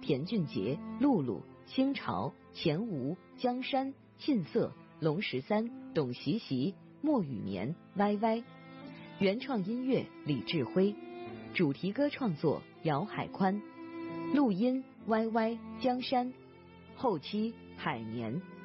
田俊杰、露露、清朝、钱吴、江山、沁色、龙13、董习习、莫雨眠、歪歪。原创音乐李志辉，主题歌创作姚海宽，录音歪歪、江山，后期海绵。